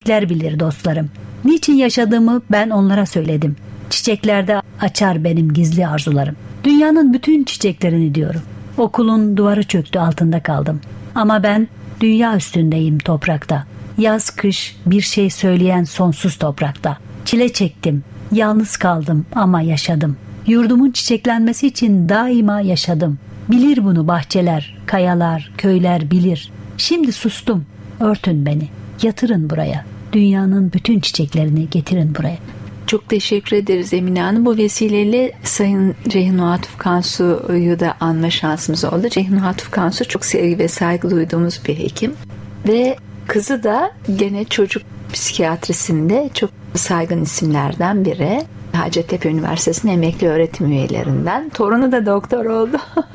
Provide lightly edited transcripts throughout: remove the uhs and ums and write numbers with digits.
çiçekler bilir dostlarım. Niçin yaşadığımı ben onlara söyledim. Çiçeklerde açar benim gizli arzularım. Dünyanın bütün çiçeklerini diyorum. Okulun duvarı çöktü, altında kaldım. Ama ben dünya üstündeyim toprakta. Yaz kış bir şey söyleyen sonsuz toprakta. Çile çektim, yalnız kaldım ama yaşadım. Yurdumun çiçeklenmesi için daima yaşadım. Bilir bunu bahçeler, kayalar, köyler bilir. Şimdi sustum, örtün beni, yatırın buraya. Dünyanın bütün çiçeklerini getirin buraya. Çok teşekkür ederiz Emine Hanım. Bu vesileyle Sayın Ceyhun Atıf Kansu'yu da anma şansımız oldu. Ceyhun Atıf Kansu çok sevgi ve saygı duyduğumuz bir hekim. Ve kızı da gene çocuk psikiyatrisinde çok saygın isimlerden biri. Hacettepe Üniversitesi'nin emekli öğretim üyelerinden. Torunu da doktor oldu.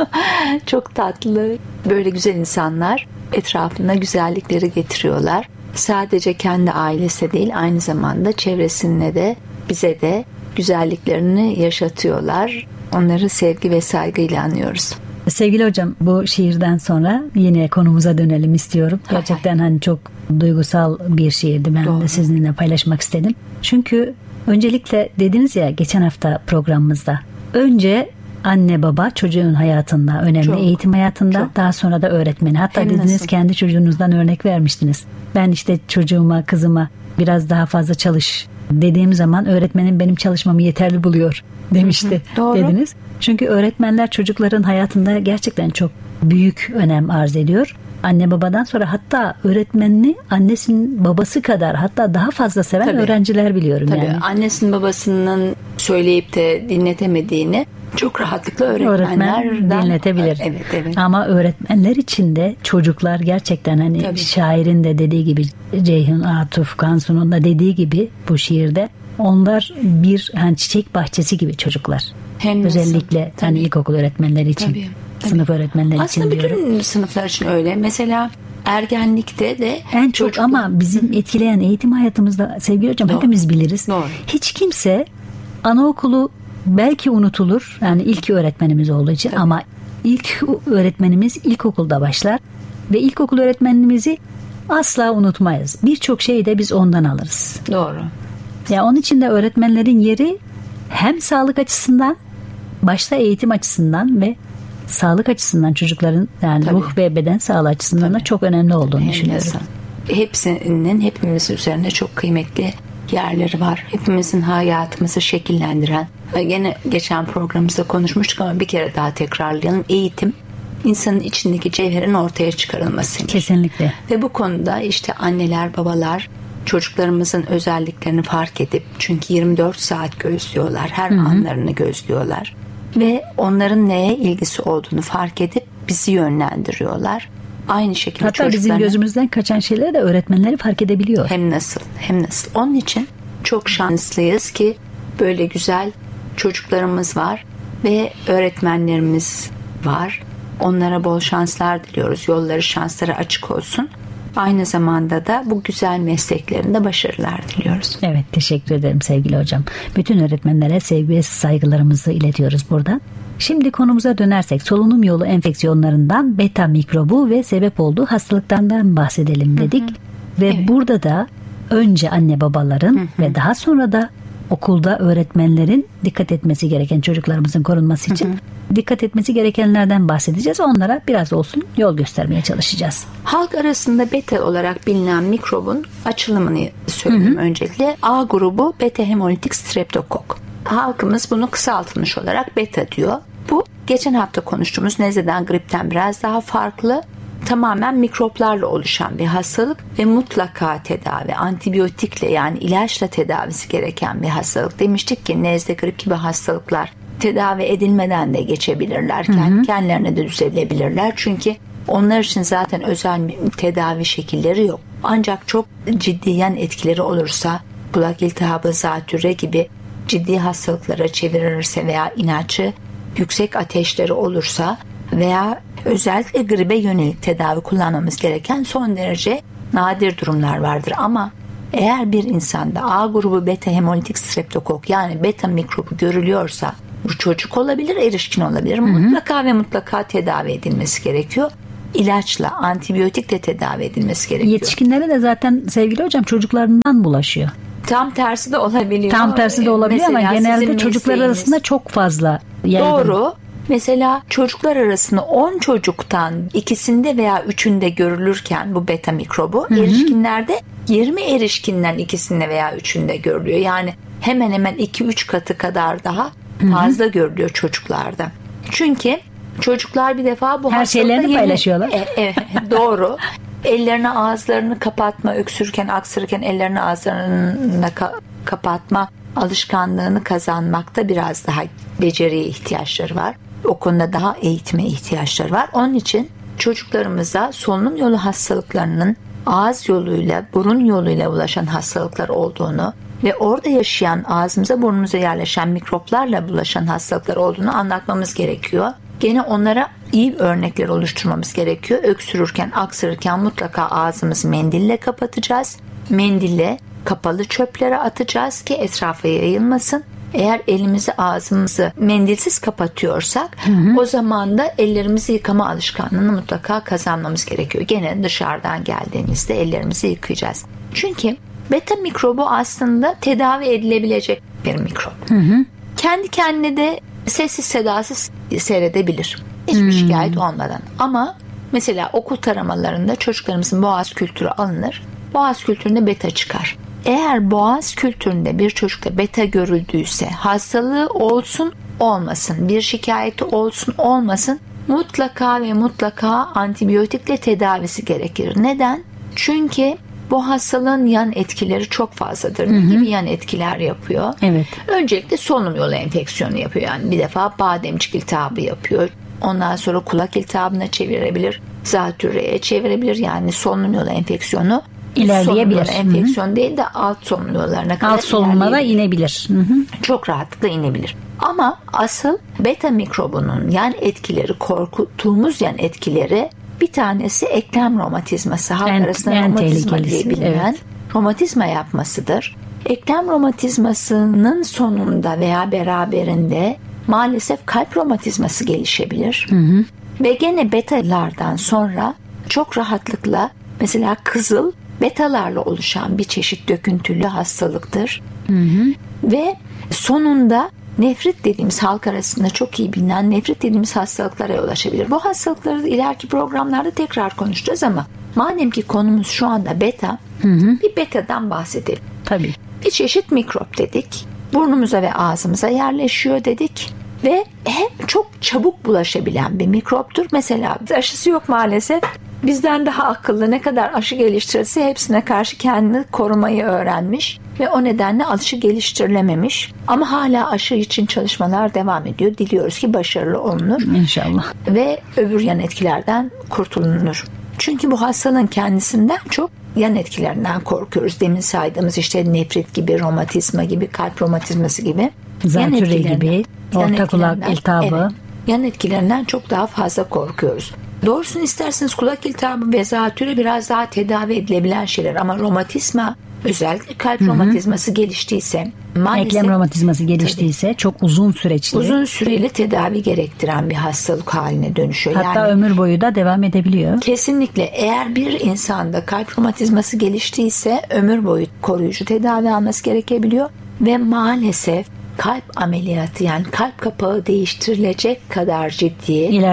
Çok tatlı. Böyle güzel insanlar etrafına güzellikleri getiriyorlar. Sadece kendi ailesi değil, aynı zamanda çevresine de bize de güzelliklerini yaşatıyorlar. Onları sevgi ve saygıyla anıyoruz. Sevgili hocam, bu şiirden sonra yine konumuza dönelim istiyorum. Gerçekten hani çok duygusal bir şiirdi. Ben de sizinle paylaşmak istedim. Çünkü öncelikle dediniz ya geçen hafta programımızda. Önce anne baba çocuğun hayatında önemli, çok, eğitim hayatında, çok. Daha sonra da öğretmeni. Hatta hem dediniz nasıl? Kendi çocuğunuzdan örnek vermiştiniz. Ben işte çocuğuma, kızıma biraz daha fazla çalış dediğim zaman öğretmenim benim çalışmamı yeterli buluyor demişti. Doğru. Dediniz. Çünkü öğretmenler çocukların hayatında gerçekten çok büyük önem arz ediyor. Anne babadan sonra hatta öğretmenini annesinin babası kadar, hatta daha fazla seven tabii. öğrenciler biliyorum. Tabii. Yani. Annesinin babasının söyleyip de dinletemediğini çok rahatlıkla öğretmen dinletebilir. Evet. Ama öğretmenler için de çocuklar gerçekten hani tabii. Şairin de dediği gibi, Ceyhun Atıf Kansu'nun da dediği gibi bu şiirde, onlar bir hani çiçek bahçesi gibi çocuklar. Hem özellikle hani ilkokul öğretmenleri için. Tabii. Sınıf öğretmenleri aslında için diyorum. Aslında bütün sınıflar için öyle. Mesela ergenlikte de en çok ama bizim etkileyen eğitim hayatımızda sevgili hocam hepimiz biliriz. Doğru. Hiç kimse anaokulu belki unutulur. Yani ilk öğretmenimiz olduğu için tabii. Ama ilk öğretmenimiz ilkokulda başlar ve ilkokul öğretmenimizi asla unutmayız. Birçok şeyi de biz ondan alırız. Doğru. Ya onun için de öğretmenlerin yeri hem sağlık açısından, başta eğitim açısından ve sağlık açısından, çocukların yani tabii. Ruh ve beden sağlığı açısından tabii. Da çok önemli olduğunu düşünüyorum. Hepsinin hepimizin üzerinde çok kıymetli yerleri var. Hepimizin hayatımızı şekillendiren. Gene geçen programımızda konuşmuştuk ama bir kere daha tekrarlayalım. Eğitim insanın içindeki cevherin ortaya çıkarılmasıdır. Kesinlikle. Ve bu konuda işte anneler, babalar çocuklarımızın özelliklerini fark edip, çünkü 24 saat gözlüyorlar. Her anlarını gözlüyorlar. Ve onların neye ilgisi olduğunu fark edip bizi yönlendiriyorlar. Aynı şekilde hatta bizim gözümüzden kaçan şeyleri de öğretmenleri fark edebiliyor. Hem nasıl. Onun için çok şanslıyız ki böyle güzel çocuklarımız var ve öğretmenlerimiz var. Onlara bol şanslar diliyoruz. Yolları, şansları açık olsun. Aynı zamanda da bu güzel mesleklerinde başarılar diliyoruz. Evet, teşekkür ederim sevgili hocam. Bütün öğretmenlere sevgi ve saygılarımızı iletiyoruz buradan. Şimdi konumuza dönersek solunum yolu enfeksiyonlarından beta mikrobu ve sebep olduğu hastalıklardan bahsedelim dedik. Ve evet. Burada da önce anne babaların ve daha sonra da okulda öğretmenlerin dikkat etmesi gereken, çocuklarımızın korunması için dikkat etmesi gerekenlerden bahsedeceğiz. Onlara biraz olsun yol göstermeye çalışacağız. Halk arasında beta olarak bilinen mikrobun açılımını söyleyeyim öncelikle. A grubu beta hemolitik streptokok. Halkımız bunu kısaltılmış olarak beta diyor. Bu geçen hafta konuştuğumuz nezleden, gripten biraz daha farklı. Tamamen mikroplarla oluşan bir hastalık ve mutlaka tedavi, antibiyotikle yani ilaçla tedavisi gereken bir hastalık. Demiştik ki nezle, grip gibi hastalıklar tedavi edilmeden de geçebilirler. Kendilerine de düzelebilirler. Çünkü onlar için zaten özel bir tedavi şekilleri yok. Ancak çok ciddi yan etkileri olursa, kulak iltihabı, zatürre gibi ciddi hastalıklara çevirirse veya inatçı yüksek ateşleri olursa veya özellikle gribe yönelik tedavi kullanmamız gereken son derece nadir durumlar vardır. Ama eğer bir insanda A grubu beta hemolitik streptokok yani beta mikrobu görülüyorsa, bu çocuk olabilir, erişkin olabilir, mutlaka ve mutlaka tedavi edilmesi gerekiyor. ilaçla, antibiyotikle tedavi edilmesi gerekiyor. Yetişkinlere de zaten sevgili hocam çocuklarından bulaşıyor. Tam tersi de olabiliyor. Tam tersi de olabiliyor ama genelde çocuklar arasında çok fazla yaygın. Doğru. Mesela çocuklar arasında 10 çocuktan ikisinde veya üçünde görülürken bu beta mikrobu, erişkinlerde 20 erişkinden ikisinde veya üçünde görülüyor. Yani hemen hemen 2-3 katı kadar daha fazla görülüyor çocuklarda. Çünkü çocuklar bir defa bu her şeylerini paylaşıyorlar. Evet, doğru. Ellerini ağızlarını kapatma, öksürürken aksırırken ellerini ağızlarını kapatma alışkanlığını kazanmakta biraz daha beceriye ihtiyaçları var. O konuda daha eğitime ihtiyaçları var. Onun için çocuklarımıza solunum yolu hastalıklarının ağız yoluyla, burun yoluyla ulaşan hastalıklar olduğunu ve orada yaşayan, ağzımıza burnumuza yerleşen mikroplarla bulaşan hastalıklar olduğunu anlatmamız gerekiyor. Gene onlara iyi örnekler oluşturmamız gerekiyor. Öksürürken, aksırırken mutlaka ağzımızı mendille kapatacağız. Mendille kapalı çöplere atacağız ki etrafa yayılmasın. Eğer elimizi, ağzımızı mendilsiz kapatıyorsak o zaman da ellerimizi yıkama alışkanlığını mutlaka kazanmamız gerekiyor. Gene dışarıdan geldiğimizde ellerimizi yıkayacağız. Çünkü beta mikrobu aslında tedavi edilebilecek bir mikrop. Kendi kendine de sessiz sedasız seyredebilir. Hiçbir şikayet olmadan. Ama mesela okul taramalarında çocuklarımızın boğaz kültürü alınır. Boğaz kültüründe beta çıkar. Eğer boğaz kültüründe bir çocukta beta görüldüyse, hastalığı olsun olmasın, bir şikayeti olsun olmasın, mutlaka ve mutlaka antibiyotikle tedavisi gerekir. Neden? Çünkü bu hastalığın yan etkileri çok fazladır. Ne gibi yan etkiler yapıyor? Evet. Öncelikle solunum yolu enfeksiyonu yapıyor. Yani bir defa bademcik iltihabı yapıyor. Ondan sonra kulak iltihabına çevirebilir. Zatürreye çevirebilir. Yani solunum yolu enfeksiyonu İlerleyebilir. Enfeksiyon değil de alt solunum yollarına kadar alt solunumlara inebilir. Çok rahatlıkla inebilir. Ama asıl beta mikrobunun yan etkileri, korkuttuğumuz yan etkileri, bir tanesi eklem romatizması. Halk arasında romatizma diye bilinen romatizma yapmasıdır. Eklem romatizmasının sonunda veya beraberinde maalesef kalp romatizması gelişebilir. Ve gene betalardan sonra çok rahatlıkla mesela kızıl betalarla oluşan bir çeşit döküntülü hastalıktır. Ve sonunda nefrit dediğimiz, halk arasında çok iyi bilinen nefrit dediğimiz hastalıklara yol açabilir. Bu hastalıkları ileriki programlarda tekrar konuşacağız ama madem ki konumuz şu anda beta, bir betadan bahsedelim. Tabii. Bir çeşit mikrop dedik. Burnumuza ve ağzımıza yerleşiyor dedik. Ve hem çok çabuk bulaşabilen bir mikroptur. Mesela aşısı yok maalesef. Bizden daha akıllı, ne kadar aşı geliştirirse hepsine karşı kendini korumayı öğrenmiş ve o nedenle aşı geliştirilememiş. Ama hala aşı için çalışmalar devam ediyor. Diliyoruz ki başarılı olunur. İnşallah. Ve öbür yan etkilerden kurtulunur. Çünkü bu hastalığın kendisinden çok yan etkilerinden korkuyoruz. Demin saydığımız işte nefrit gibi, romatizma gibi, kalp romatizması gibi. Zatürre gibi, orta kulak iltihabı. Evet, yan etkilerinden çok daha fazla korkuyoruz. Doğrusunu isterseniz kulak iltihabı ve zatürre biraz daha tedavi edilebilen şeyler ama romatizma, özellikle kalp romatizması geliştiyse, maalesef eklem romatizması geliştiyse çok uzun süreçli, uzun süreli tedavi gerektiren bir hastalık haline dönüşüyor. Hatta yani, ömür boyu da devam edebiliyor. Kesinlikle eğer bir insanda kalp romatizması geliştiyse ömür boyu koruyucu tedavi alması gerekebiliyor ve maalesef kalp ameliyatı, yani kalp kapağı değiştirilecek kadar ciddi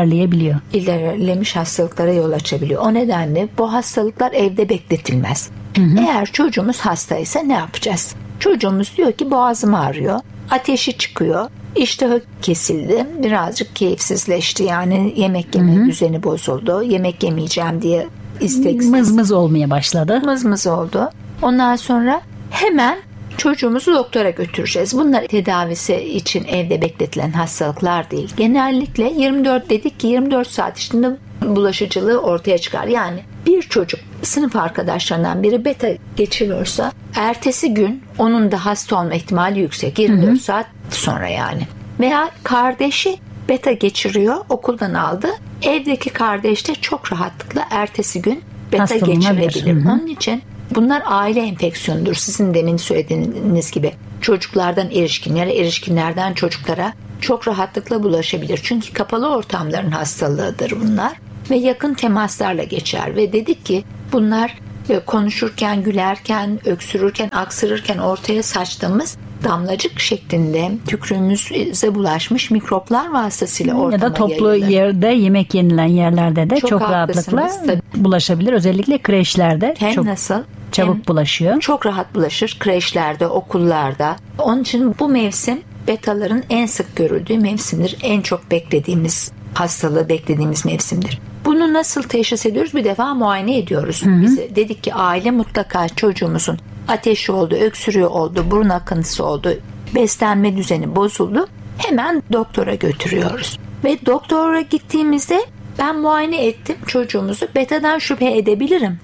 ilerlemiş hastalıklara yol açabiliyor. O nedenle bu hastalıklar evde bekletilmez. Eğer çocuğumuz hastaysa ne yapacağız? Çocuğumuz diyor ki boğazım ağrıyor, ateşi çıkıyor, iştahı kesildi, birazcık keyifsizleşti, yani yemek yeme düzeni bozuldu, yemek yemeyeceğim diye isteksiz. Mızmız olmaya başladı. Mızmız oldu. Ondan sonra hemen çocuğumuzu doktora götüreceğiz. Bunlar tedavisi için evde bekletilen hastalıklar değil. Genellikle 24 saat içinde bulaşıcılığı ortaya çıkar. Yani bir çocuk sınıf arkadaşlarından biri beta geçiriyorsa ertesi gün onun da hasta olma ihtimali yüksek. 24 saat sonra yani. Veya kardeşi beta geçiriyor, okuldan aldı. Evdeki kardeş de çok rahatlıkla ertesi gün beta geçirebilir. Onun için bunlar aile enfeksiyonudur. Sizin demin söylediğiniz gibi çocuklardan erişkinlere, erişkinlerden çocuklara çok rahatlıkla bulaşabilir. Çünkü kapalı ortamların hastalığıdır bunlar. ve yakın temaslarla geçer ve dedik ki bunlar konuşurken, gülerken, öksürürken, aksırırken ortaya saçtığımız damlacık şeklinde tükrüğümüze bulaşmış mikroplar vasıtasıyla ortama yayılır. Ya da toplu yayılır. Yerde yemek yenilen yerlerde de çok rahatlıkla bulaşabilir. Özellikle kreşlerde çok çabuk bulaşıyor. Çok rahat bulaşır kreşlerde, okullarda. Onun için bu mevsim betaların en sık görüldüğü mevsimdir. En çok beklediğimiz, hastalığı beklediğimiz mevsimdir. Bunu nasıl teşhis ediyoruz? Bir defa muayene ediyoruz. Biz dedik ki aile mutlaka çocuğumuzun ateşi oldu, öksürüğü oldu, burun akıntısı oldu, beslenme düzeni bozuldu. Hemen doktora götürüyoruz. Ve doktora gittiğimizde ben muayene ettim çocuğumuzu. Betadan şüphe edebilirim.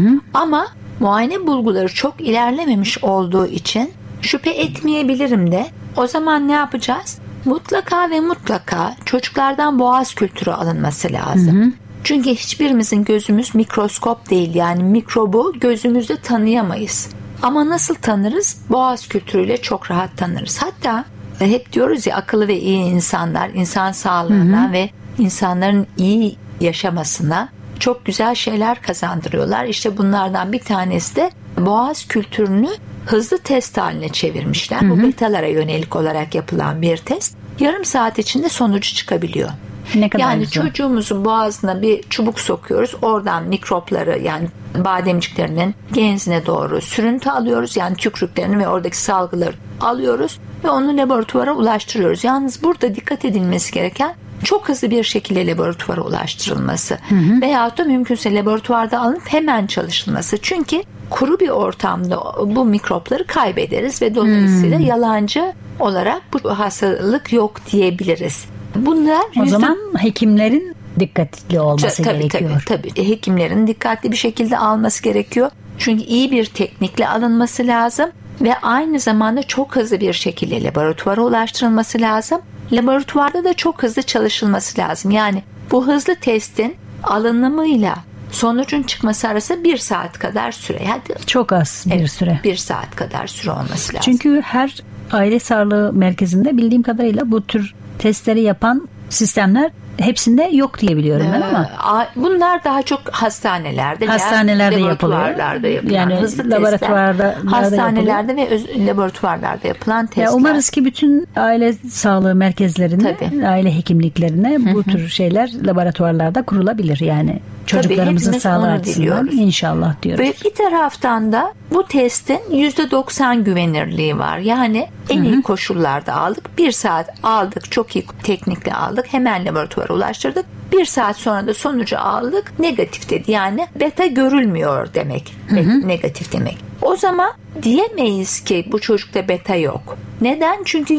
Ama muayene bulguları çok ilerlememiş olduğu için şüphe etmeyebilirim de. O zaman ne yapacağız? Mutlaka ve mutlaka çocuklardan boğaz kültürü alınması lazım. Çünkü hiçbirimizin gözümüz mikroskop değil, yani mikrobu gözümüzde tanıyamayız. Ama nasıl tanırız? Boğaz kültürüyle çok rahat tanırız. Hatta hep diyoruz ya, akıllı ve iyi insanlar insan sağlığına ve insanların iyi yaşamasına çok güzel şeyler kazandırıyorlar. İşte bunlardan bir tanesi de boğaz kültürünü hızlı test haline çevirmişler. Bu betalara yönelik olarak yapılan bir test. Yarım saat içinde sonucu çıkabiliyor. Ne kadar yani güzel. Çocuğumuzun boğazına bir çubuk sokuyoruz. Oradan mikropları, yani bademciklerinin genzine doğru sürüntü alıyoruz. Yani tükrüklerini ve oradaki salgıları alıyoruz ve onu laboratuvara ulaştırıyoruz. Yalnız burada dikkat edilmesi gereken çok hızlı bir şekilde laboratuvara ulaştırılması veyahut da mümkünse laboratuvarda alınıp hemen çalışılması. Çünkü kuru bir ortamda bu mikropları kaybederiz ve dolayısıyla yalancı olarak bu hastalık yok diyebiliriz. Bunlar o zaman hekimlerin dikkatli olması gerekiyor. Tabii. Hekimlerin dikkatli bir şekilde alması gerekiyor. Çünkü iyi bir teknikle alınması lazım ve aynı zamanda çok hızlı bir şekilde laboratuvara ulaştırılması lazım. Laboratuvarda da çok hızlı çalışılması lazım. Yani bu hızlı testin alınımıyla sonucun çıkması arasında 1 saat kadar süre. Hadi. Çok az bir süre. 1 saat kadar süre olması lazım. Çünkü her aile sağlığı merkezinde bildiğim kadarıyla bu tür testleri yapan sistemler hepsinde yok diye biliyorum ben ama. Bunlar daha çok hastanelerde laboratuvarlarda yapılan yani hızlı laboratuvarda hastanelerde ve laboratuvarlarda yapılan testler. Ya umarız ki bütün aile sağlığı merkezlerine, aile hekimliklerine bu tür şeyler laboratuvarlarda kurulabilir yani. Çocuklarımızın sağlığı açısından inşallah diyoruz. Ve bir taraftan da bu testin %90 güvenirliği var. Yani en iyi koşullarda aldık. 1 saat aldık. Çok iyi teknikle aldık. Hemen laboratuvara ulaştırdık. 1 saat sonra da sonucu aldık. Negatif dedi. Yani beta görülmüyor demek. Negatif demek. O zaman diyemeyiz ki bu çocukta beta yok. Neden? Çünkü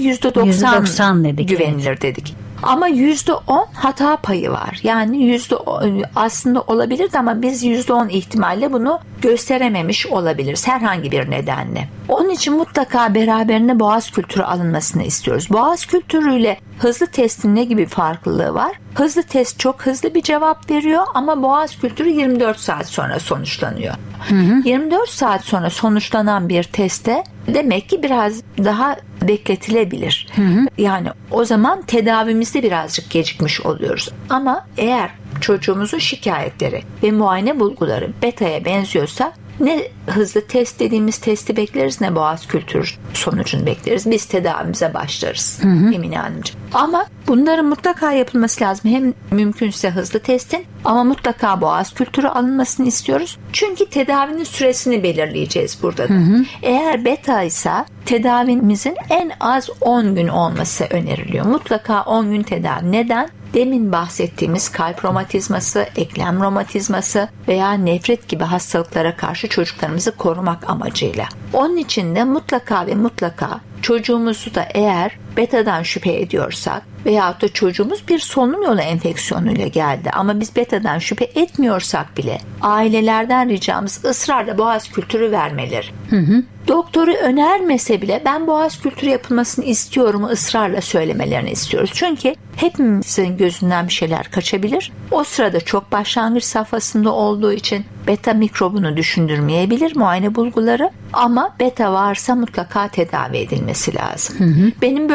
%90 dedik, güvenilir dedik. Ama %10 hata payı var. Yani %10 aslında olabilirdi ama biz %10 ihtimalle bunu gösterememiş olabiliriz herhangi bir nedenle. Onun için mutlaka beraberinde boğaz kültürü alınmasını istiyoruz. Boğaz kültürüyle hızlı testin ne gibi farklılığı var? Hızlı test çok hızlı bir cevap veriyor ama boğaz kültürü 24 saat sonra sonuçlanıyor. 24 saat sonra sonuçlanan bir teste demek ki biraz daha bekletilebilir. Yani o zaman tedavimizde birazcık gecikmiş oluyoruz. Ama eğer çocuğumuzun şikayetleri ve muayene bulguları beta'ya benziyorsa ne hızlı test dediğimiz testi bekleriz ne boğaz kültürü sonucunu bekleriz. Biz tedavimize başlarız Emine Hanımcığım. Ama bunların mutlaka yapılması lazım. Hem mümkünse hızlı testin ama mutlaka boğaz kültürü alınmasını istiyoruz. Çünkü tedavinin süresini belirleyeceğiz burada da. Eğer beta ise tedavimizin en az 10 gün olması öneriliyor. Mutlaka 10 gün tedavi. Neden? Demin bahsettiğimiz kalp romatizması, eklem romatizması veya nefret gibi hastalıklara karşı çocuklarımızı korumak amacıyla. Onun için de mutlaka ve mutlaka çocuğumuzu da eğer betadan şüphe ediyorsak veyahut da çocuğumuz bir solunum yolu enfeksiyonuyla geldi ama biz betadan şüphe etmiyorsak bile ailelerden ricamız ısrarla boğaz kültürü vermeleri. Doktoru önermese bile ben boğaz kültürü yapılmasını istiyorum ısrarla söylemelerini istiyoruz. Çünkü hepimizin gözünden bir şeyler kaçabilir. O sırada çok başlangıç safhasında olduğu için beta mikrobunu düşündürmeyebilir muayene bulguları ama beta varsa mutlaka tedavi edilmesi lazım. Benim böyle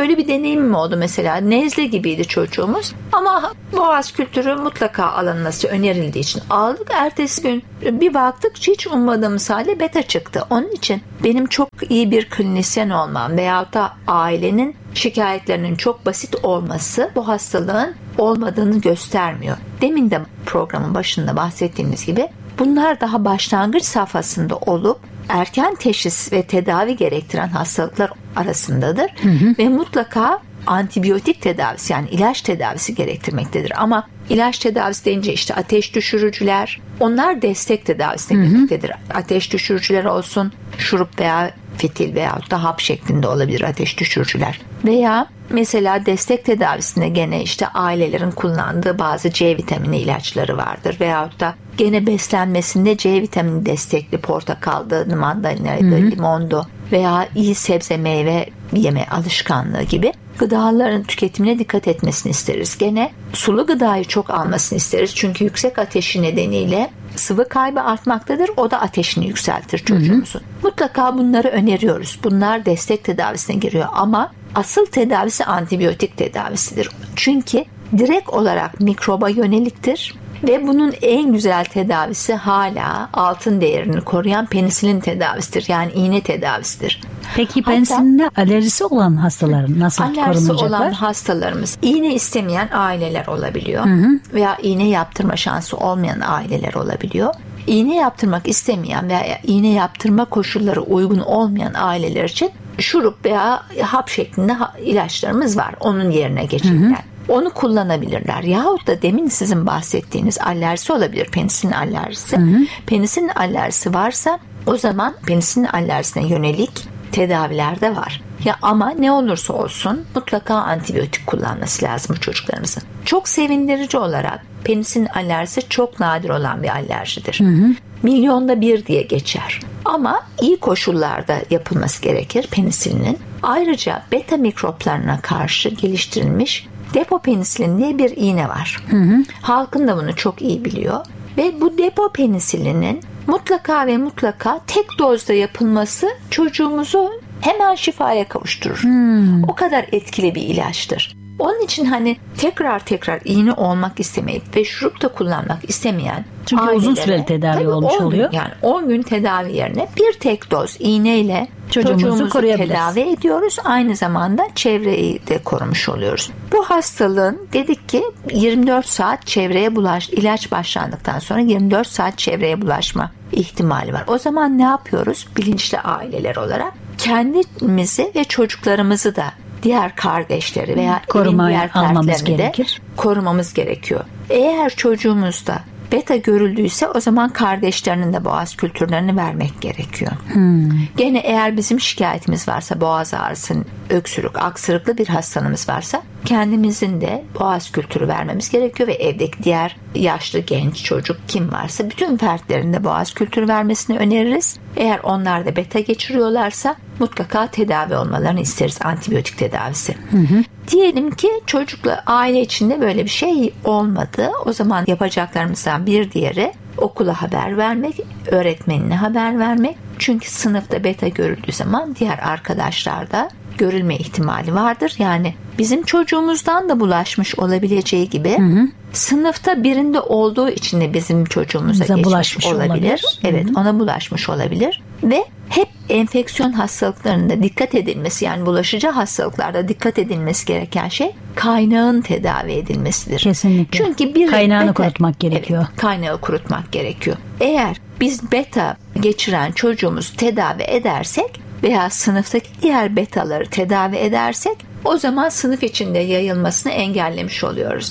şöyle bir deneyimim oldu mesela. Nezle gibiydi çocuğumuz ama boğaz kültürü mutlaka alınması önerildiği için aldık. Ertesi gün bir baktık hiç ummadığımız halde beta çıktı. Onun için benim çok iyi bir klinisyen olmam veyahut da ailenin şikayetlerinin çok basit olması bu hastalığın olmadığını göstermiyor. Demin de programın başında bahsettiğimiz gibi bunlar daha başlangıç safhasında olup erken teşhis ve tedavi gerektiren hastalıklar arasındadır. Ve mutlaka antibiyotik tedavisi yani ilaç tedavisi gerektirmektedir. Ama ilaç tedavisi deyince işte ateş düşürücüler, onlar destek tedavisine gereklidir. Ateş düşürücüler olsun, şurup veya fitil veyahut da hap şeklinde olabilir ateş düşürücüler. Veya mesela destek tedavisinde gene işte ailelerin kullandığı bazı C vitamini ilaçları vardır. Veyahut da gene beslenmesinde C vitamini destekli portakaldı, mandalinaydı, limondu veya iyi sebze meyve yeme alışkanlığı gibi gıdaların tüketimine dikkat etmesini isteriz. Gene sulu gıdayı çok almasını isteriz. Çünkü yüksek ateşi nedeniyle sıvı kaybı artmaktadır. O da ateşini yükseltir çocuğumuzun. Mutlaka bunları öneriyoruz. Bunlar destek tedavisine giriyor ama asıl tedavisi antibiyotik tedavisidir. Çünkü direkt olarak mikroba yöneliktir. Ve bunun en güzel tedavisi hala altın değerini koruyan penisilin tedavisidir. Yani iğne tedavisidir. Peki penisiline alerjisi olan hastaların nasıl korunacaklar? Alerjisi olan hastalarımız iğne istemeyen aileler olabiliyor. Veya iğne yaptırma şansı olmayan aileler olabiliyor. İğne yaptırmak istemeyen veya iğne yaptırma koşulları uygun olmayan aileler için şurup veya hap şeklinde ilaçlarımız var. Onun yerine geçirler. Onu kullanabilirler. Yahut da demin sizin bahsettiğiniz alerjisi olabilir. Penisilin alerjisi. Penisilin alerjisi varsa o zaman penisilin alerjisine yönelik tedaviler de var. Ya ama ne olursa olsun mutlaka antibiyotik kullanması lazım bu çocuklarımızın. Çok sevindirici olarak penisilin alerjisi çok nadir olan bir alerjidir. Milyonda bir diye geçer. Ama iyi koşullarda yapılması gerekir penisilinin. Ayrıca beta mikroplarına karşı geliştirilmiş depo penisilin diye bir iğne var. Halkın da bunu çok iyi biliyor. Ve bu depo penisilinin mutlaka ve mutlaka tek dozda yapılması çocuğumuzu hemen şifaya kavuşturur. O kadar etkili bir ilaçtır. Onun için hani tekrar iğne olmak istemeyip ve şurup da kullanmak istemeyen çünkü uzun süreli tedavi olmuş oluyor. Yani 10 gün tedavi yerine bir tek doz iğneyle çocuğumuzu tedavi ediyoruz. Aynı zamanda çevreyi de korumuş oluyoruz. Bu hastalığın dedik ki 24 saat çevreye ilaç başlandıktan sonra 24 saat çevreye bulaşma ihtimali var. O zaman ne yapıyoruz? Bilinçli aileler olarak kendimizi ve çocuklarımızı da diğer kardeşleri veya diğer fertlerini de korumamız gerekiyor. Eğer çocuğumuzda beta görüldüyse o zaman kardeşlerinin de boğaz kültürlerini vermek gerekiyor. Gene eğer bizim şikayetimiz varsa boğaz ağrısı, öksürük, aksırıklı bir hastalığımız varsa kendimizin de boğaz kültürü vermemiz gerekiyor ve evdeki diğer yaşlı, genç, çocuk kim varsa bütün fertlerin de boğaz kültürü vermesini öneririz. Eğer onlar da beta geçiriyorlarsa mutlaka tedavi olmalarını isteriz, antibiyotik tedavisi. Diyelim ki çocukla aile içinde böyle bir şey olmadı. O zaman yapacaklarımızdan bir diğeri okula haber vermek, öğretmenine haber vermek. Çünkü sınıfta beta görüldüğü zaman diğer arkadaşlar da görülme ihtimali vardır. Yani bizim çocuğumuzdan da bulaşmış olabileceği gibi sınıfta birinde olduğu için de bizim çocuğumuza geçmiş olabilir. Evet, ona bulaşmış olabilir ve hep enfeksiyon hastalıklarında dikkat edilmesi, yani bulaşıcı hastalıklarda dikkat edilmesi gereken şey kaynağın tedavi edilmesidir. Kesinlikle. Çünkü kaynağını kurutmak gerekiyor. Evet, kaynağı kurutmak gerekiyor. Eğer biz beta geçiren çocuğumuzu tedavi edersek veya sınıftaki diğer betaları tedavi edersek o zaman sınıf içinde yayılmasını engellemiş oluyoruz.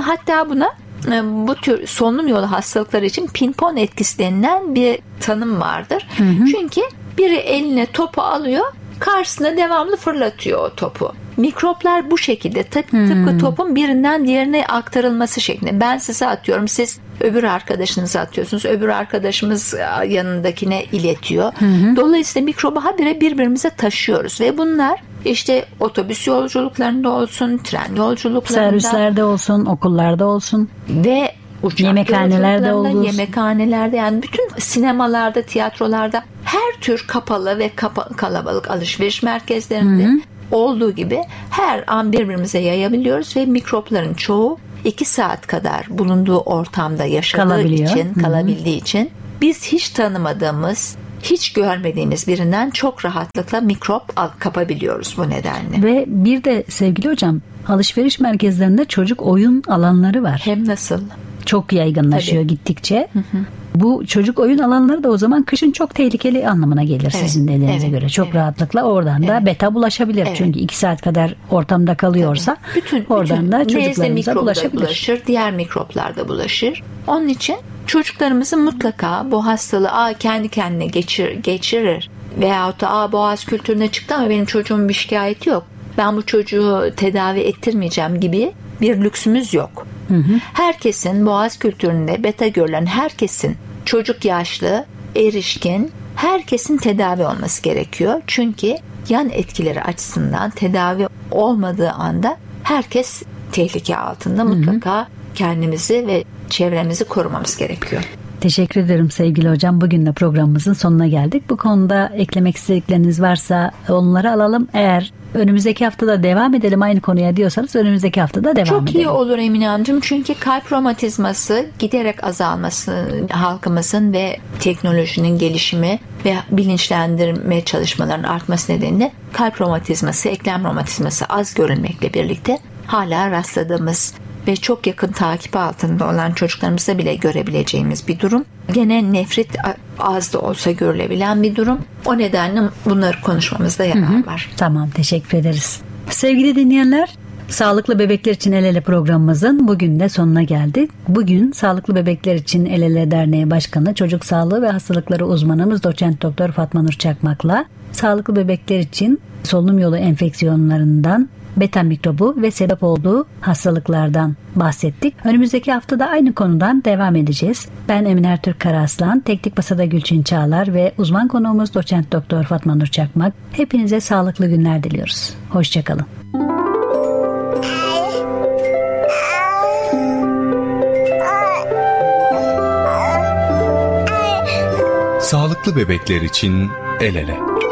Bu tür solunum yolu hastalıkları için pimpon etkisi denilen bir tanım vardır. Çünkü biri eline topu alıyor, karşısına devamlı fırlatıyor o topu. Mikroplar bu şekilde tıpkı topun birinden diğerine aktarılması şeklinde. Ben size atıyorum, siz öbür arkadaşınıza atıyorsunuz. Öbür arkadaşımız yanındakine iletiyor. Dolayısıyla mikrobu habire birbirimize taşıyoruz ve bunlar işte otobüs yolculuklarında olsun, tren yolculuklarında, servislerde olsun, okullarda olsun ve yemekhanelerde olur. Yemekhanelerde, yani bütün sinemalarda, tiyatrolarda, her tür kapalı ve kalabalık alışveriş merkezlerinde olduğu gibi her an birbirimize yayabiliyoruz ve mikropların çoğu 2 saat kadar bulunduğu ortamda kalabildiği için biz hiç tanımadığımız, hiç görmediğimiz birinden çok rahatlıkla mikrop kapabiliyoruz bu nedenle. Ve bir de sevgili hocam, alışveriş merkezlerinde çocuk oyun alanları var. Hem nasıl? Çok yaygınlaşıyor gittikçe. Bu çocuk oyun alanları da o zaman kışın çok tehlikeli anlamına gelir sizin dediğinize göre. Çok rahatlıkla oradan da beta bulaşabilir. Çünkü 2 saat kadar ortamda kalıyorsa oradan da çocuklarımıza bulaşabilir. Diğer mikroplar da bulaşır. Onun için çocuklarımızın mutlaka bu hastalığı kendi kendine geçirir. Veyahut da boğaz kültürüne çıktı ama benim çocuğumun bir şikayeti yok, ben bu çocuğu tedavi ettirmeyeceğim gibi bir lüksümüz yok. Herkesin boğaz kültüründe beta görülen herkesin, çocuk, yaşlı, erişkin, herkesin tedavi olması gerekiyor. Çünkü yan etkileri açısından tedavi olmadığı anda herkes tehlike altında. Mutlaka kendimizi ve çevremizi korumamız gerekiyor. Teşekkür ederim sevgili hocam. Bugün de programımızın sonuna geldik. Bu konuda eklemek istedikleriniz varsa onları alalım. Eğer önümüzdeki haftada devam edelim aynı konuya diyorsanız önümüzdeki haftada devam edelim. Çok iyi olur Emine Hanımcığım. Çünkü kalp romatizması giderek azalması, halkımızın ve teknolojinin gelişimi ve bilinçlendirme çalışmalarının artması nedeniyle kalp romatizması, eklem romatizması az görülmekle birlikte hala rastladığımız ve çok yakın takip altında olan çocuklarımızda bile görebileceğimiz bir durum. Gene nefrit az da olsa görülebilen bir durum. O nedenle bunları konuşmamızda yarar var. Tamam, teşekkür ederiz. Sevgili dinleyenler, Sağlıklı Bebekler için El Ele programımızın bugün de sonuna geldik. Bugün Sağlıklı Bebekler için El Ele Derneği Başkanı, Çocuk Sağlığı ve Hastalıkları uzmanımız Doçent Doktor Fatma Nur Çakmak'la sağlıklı bebekler için solunum yolu enfeksiyonlarından, beta mikrobu ve sebep olduğu hastalıklardan bahsettik. Önümüzdeki haftada aynı konudan devam edeceğiz. Ben Emine Ertürk Karaaslan, teknik masada Gülçin Çağlar ve uzman konuğumuz Doçent Doktor Fatma Nur Çakmak. Hepinize sağlıklı günler diliyoruz. Hoşçakalın. Sağlıklı bebekler için El Ele.